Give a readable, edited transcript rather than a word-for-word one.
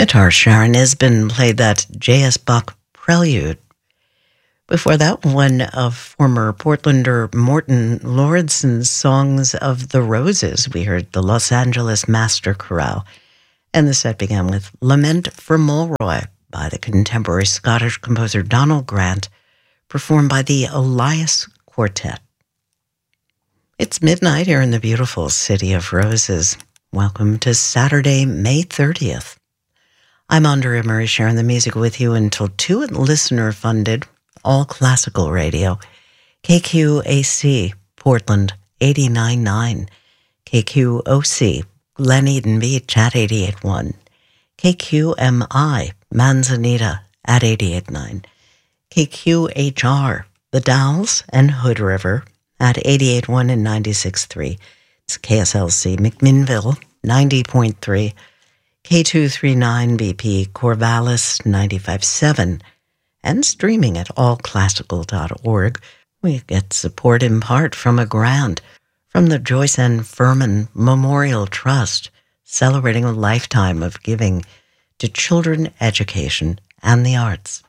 guitar, Sharon Isbin played that J.S. Bach prelude. Before that, one of former Portlander Morton Lauridsen's Songs of the Roses. We heard the Los Angeles Master Chorale. And the set began with Lament for Mulroy by the contemporary Scottish composer Donald Grant, performed by the Elias Quartet. It's midnight here in the beautiful City of Roses. Welcome to Saturday, May 30th. I'm Andrea Murray, sharing the music with you until 2 at listener-funded, all classical radio. KQAC, Portland, 89.9. KQOC, Glen Eden Beach at 88.1. KQMI, Manzanita at 88.9. KQHR, The Dalles and Hood River at 88.1 and 96.3. It's KSLC, McMinnville, 90.3. K239 BP, Corvallis, 95.7. And streaming at allclassical.org. We get support in part from a grant from the Joyce N. Furman Memorial Trust, celebrating a lifetime of giving to children, education, and the arts.